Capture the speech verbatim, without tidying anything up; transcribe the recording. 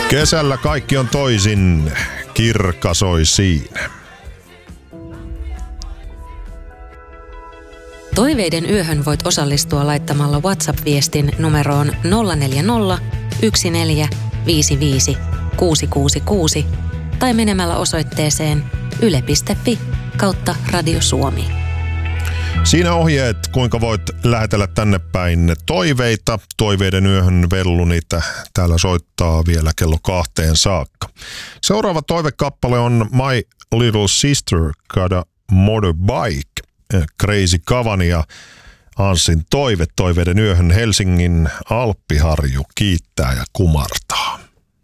Kesällä kaikki on toisin, Kirkka soi siinä. Toiveiden yöhön voit osallistua laittamalla WhatsApp-viestin numeroon nolla neljä nolla, yksi neljä, viisi viisi, kuusi kuusi kuusi tai menemällä osoitteeseen yle piste fi kautta Radio Suomi. Siinä ohjeet, kuinka voit lähetellä tänne päin toiveita. Toiveiden yöhön vellu niitä täällä soittaa vielä kello kahteen saakka. Seuraava toivekappale on My Little Sister Got a Motorbike. Crazy Kavan ja Anssin toive. Toiveiden yöhön Helsingin Alppiharju kiittää ja kumartaa.